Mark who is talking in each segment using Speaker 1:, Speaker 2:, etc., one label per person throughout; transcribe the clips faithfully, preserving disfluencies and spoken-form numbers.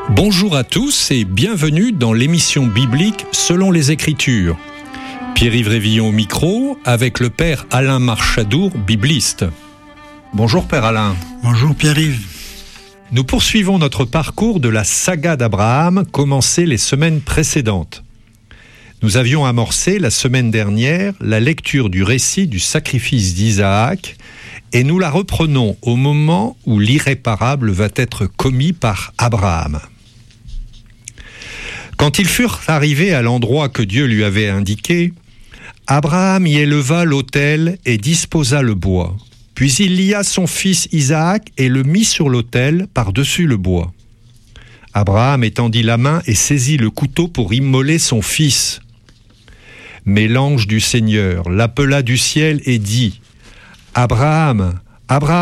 Speaker 1: Bonjour à tous et bienvenue dans l'émission biblique Selon les Écritures. Pierre-Yves Révillon au micro avec le Père Alain Marchadour, bibliste. Bonjour Père Alain.
Speaker 2: Bonjour Pierre-Yves.
Speaker 1: Nous poursuivons notre parcours de la saga d'Abraham commencée les semaines précédentes. Nous avions amorcé la semaine dernière la lecture du récit du sacrifice d'Isaac et nous la reprenons au moment où l'irréparable va être commis par Abraham. Quand ils furent arrivés à l'endroit que Dieu lui avait indiqué, Abraham y éleva l'autel et disposa le bois. Puis il lia son fils Isaac et le mit sur l'autel par-dessus le bois. Abraham étendit la main et saisit le couteau pour immoler son fils. Mais l'ange du Seigneur l'appela du ciel et dit « Abraham, Abraham !»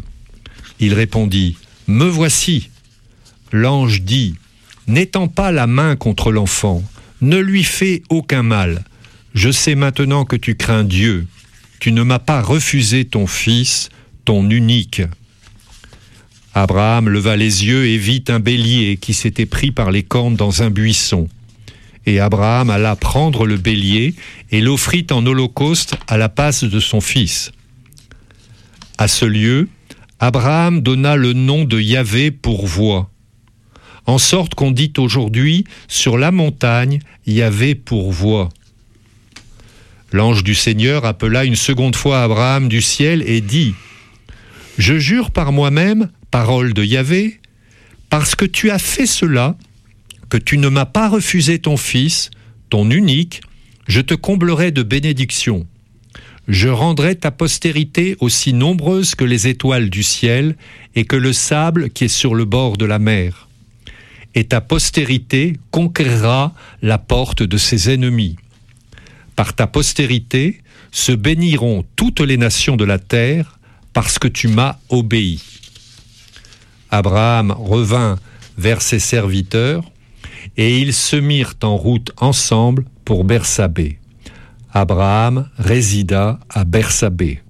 Speaker 1: Il répondit « Me voici !» L'ange dit « N'étends pas la main contre l'enfant, ne lui fais aucun mal. Je sais maintenant que tu crains Dieu. Tu ne m'as pas refusé ton fils, ton unique. » Abraham leva les yeux et vit un bélier qui s'était pris par les cornes dans un buisson. Et Abraham alla prendre le bélier et l'offrit en holocauste à la place de son fils. À ce lieu, Abraham donna le nom de Yahvé pour voix. En sorte qu'on dit aujourd'hui, sur la montagne, Yahvé pourvoit. L'ange du Seigneur appela une seconde fois Abraham du ciel et dit « Je jure par moi-même, parole de Yahvé, parce que tu as fait cela, que tu ne m'as pas refusé ton fils, ton unique, je te comblerai de bénédictions. Je rendrai ta postérité aussi nombreuse que les étoiles du ciel et que le sable qui est sur le bord de la mer. Et ta postérité conquérera la porte de ses ennemis. Par ta postérité se béniront toutes les nations de la terre, parce que tu m'as obéi. » Abraham revint vers ses serviteurs, et ils se mirent en route ensemble pour Bersabée. Abraham résida à Bersabée.